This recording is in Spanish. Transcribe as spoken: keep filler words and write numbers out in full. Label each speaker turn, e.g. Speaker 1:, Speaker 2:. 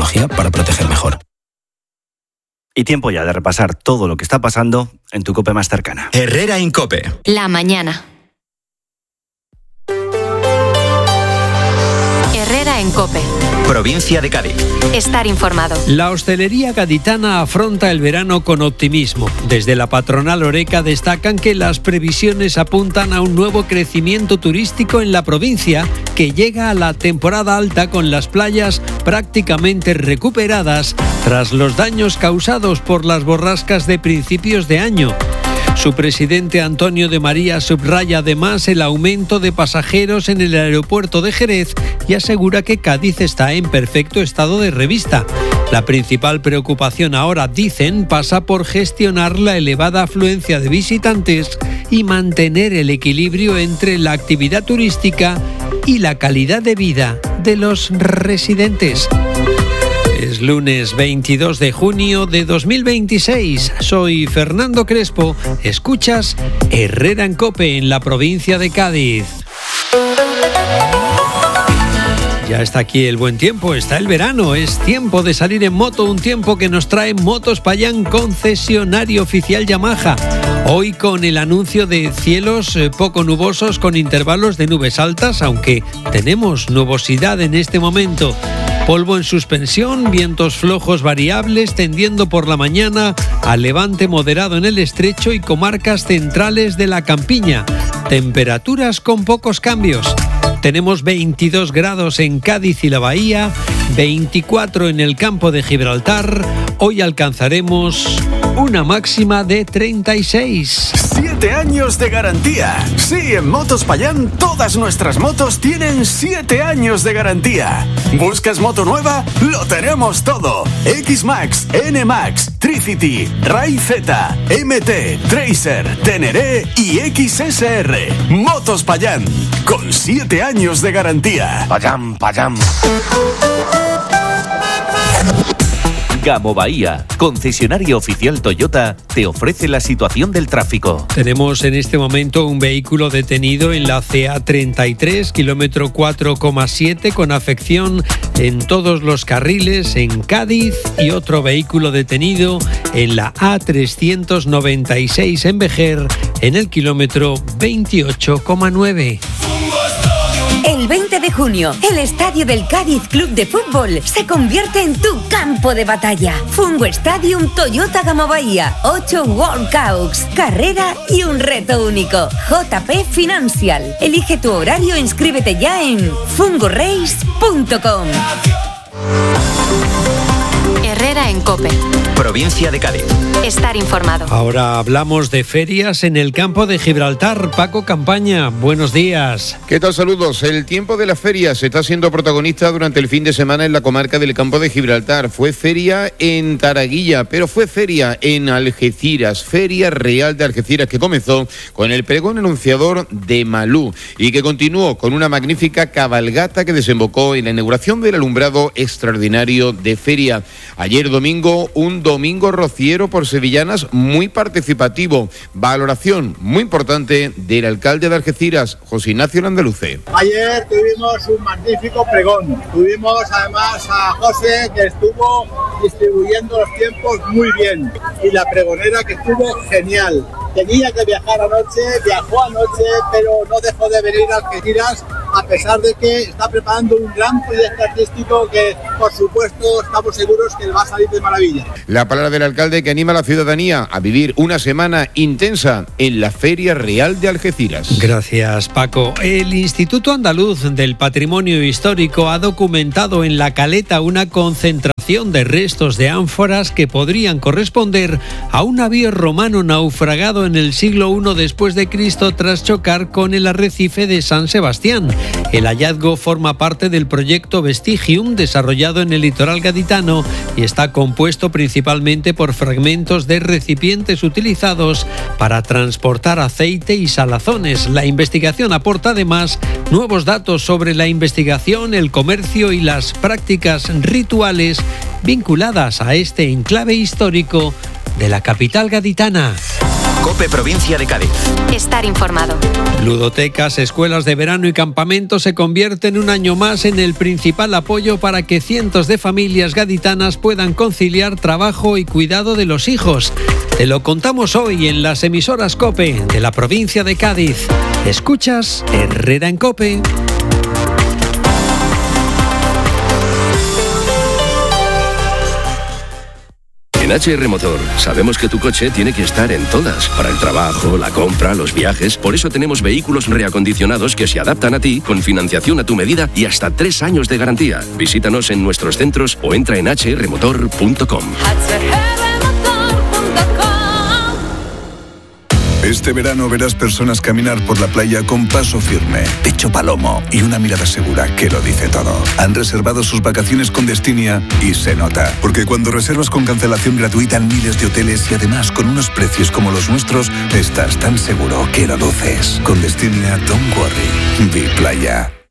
Speaker 1: tecnología para proteger mejor.
Speaker 2: Y tiempo ya de repasar todo lo que está pasando en tu COPE más cercana.
Speaker 3: Herrera en COPE.
Speaker 4: La mañana. Herrera en COPE.
Speaker 3: Provincia de Cádiz.
Speaker 4: Estar informado.
Speaker 5: La hostelería gaditana afronta el verano con optimismo. Desde la patronal Horeca destacan que las previsiones apuntan a un nuevo crecimiento turístico en la provincia, que llega a la temporada alta con las playas prácticamente recuperadas tras los daños causados por las borrascas de principios de año. Su presidente Antonio de María subraya además el aumento de pasajeros en el aeropuerto de Jerez y asegura que Cádiz está en perfecto estado de revista. La principal preocupación ahora, dicen, pasa por gestionar la elevada afluencia de visitantes y mantener el equilibrio entre la actividad turística y la calidad de vida de los residentes. Es lunes veintidós de junio de dos mil veintiséis. Soy Fernando Crespo. Escuchas Herrera en COPE en la provincia de Cádiz. Ya está aquí el buen tiempo, está el verano, es tiempo de salir en moto, un tiempo que nos trae Motos Payán, concesionario oficial Yamaha. Hoy con el anuncio de cielos poco nubosos con intervalos de nubes altas, aunque tenemos nubosidad en este momento. Polvo en suspensión, vientos flojos variables tendiendo por la mañana a levante moderado en el estrecho y comarcas centrales de la campiña. Temperaturas con pocos cambios. Tenemos veintidós grados en Cádiz y la Bahía, veinticuatro en el campo de Gibraltar. Hoy alcanzaremos una máxima de treinta y seis.
Speaker 6: Siete años de garantía. Sí, en Motos Payán todas nuestras motos tienen siete años de garantía. ¿Buscas moto nueva? Lo tenemos todo. X-Max, N-Max, Tricity, Ray Z, M T, Tracer, Teneré y X S R. Motos Payán, con siete años de garantía.
Speaker 7: Payán, Payán. Gamo Bahía, concesionario oficial Toyota, te ofrece la situación del tráfico.
Speaker 5: Tenemos en este momento un vehículo detenido en la C A treinta y tres, kilómetro cuatro coma siete, con afección en todos los carriles en Cádiz, y otro vehículo detenido en la A trescientos noventa y seis en Vejer, en el kilómetro veintiocho coma nueve.
Speaker 8: El veinte de junio, el estadio del Cádiz Club de Fútbol se convierte en tu campo de batalla. Fungo Stadium Toyota Gamo Bahía, ocho walkouts, carrera y un reto único. J P Financial. Elige tu horario e inscríbete ya en fungorace punto com.
Speaker 4: Herrera en COPE.
Speaker 3: Provincia de Cádiz.
Speaker 4: Estar informado.
Speaker 5: Ahora hablamos de ferias en el campo de Gibraltar. Paco Campaña, buenos días.
Speaker 9: ¿Qué tal? Saludos. El tiempo de las ferias está siendo protagonista durante el fin de semana en la comarca del campo de Gibraltar. Fue feria en Taraguilla, pero fue feria en Algeciras, Feria Real de Algeciras, que comenzó con el pregón anunciador de Malú y que continuó con una magnífica cabalgata que desembocó en la inauguración del alumbrado extraordinario de feria. Ayer domingo, un domingo rociero por sevillanas muy participativo. Valoración muy importante del alcalde de Algeciras, José Ignacio Landaluce.
Speaker 10: Ayer tuvimos un magnífico pregón. Tuvimos además a José, que estuvo distribuyendo los tiempos muy bien. Y la pregonera, que estuvo genial. Tenía que viajar anoche, viajó anoche, pero no dejó de venir a Algeciras, a pesar de que está preparando un gran proyecto artístico que, por supuesto, estamos seguros que va a salir de maravilla.
Speaker 9: La palabra del alcalde, que anima a la ciudadanía a vivir una semana intensa en la Feria Real de Algeciras.
Speaker 5: Gracias, Paco. El Instituto Andaluz del Patrimonio Histórico ha documentado en La Caleta una concentración de restos de ánforas que podrían corresponder a un navío romano naufragado en el siglo primero después de Cristo tras chocar con el arrecife de San Sebastián. El hallazgo forma parte del proyecto Vestigium, desarrollado en el litoral gaditano, y está compuesto principalmente por fragmentos de recipientes utilizados para transportar aceite y salazones. La investigación aporta además nuevos datos sobre la investigación, el comercio y las prácticas rituales vinculadas a este enclave histórico de la capital gaditana.
Speaker 3: COPE Provincia de Cádiz.
Speaker 4: Estar informado.
Speaker 5: Ludotecas, escuelas de verano y campamentos se convierten un año más en el principal apoyo para que cientos de familias gaditanas puedan conciliar trabajo y cuidado de los hijos. Te lo contamos hoy en las emisoras COPE de la provincia de Cádiz. Escuchas Herrera en COPE.
Speaker 1: En H R Motor sabemos que tu coche tiene que estar en todas, para el trabajo, la compra, los viajes. Por eso tenemos vehículos reacondicionados que se adaptan a ti, con financiación a tu medida y hasta tres años de garantía. Visítanos en nuestros centros o entra en h r motor punto com.
Speaker 11: Este verano verás personas caminar por la playa con paso firme, pecho palomo y una mirada segura que lo dice todo. Han reservado sus vacaciones con Destinia y se nota. Porque cuando reservas con cancelación gratuita en miles de hoteles y además con unos precios como los nuestros, estás tan seguro que lo luces. Con Destinia, don't worry. Be Playa.